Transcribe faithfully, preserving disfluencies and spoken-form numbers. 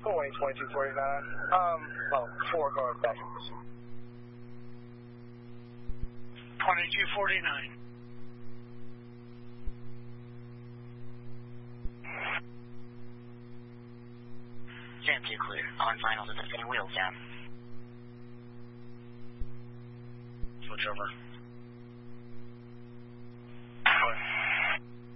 Wayne twenty-two forty-nine. Um, oh, four cars back in pursuit. twenty-two forty-nine. Jam two clear. On finals with the spinning wheels down. Switch over.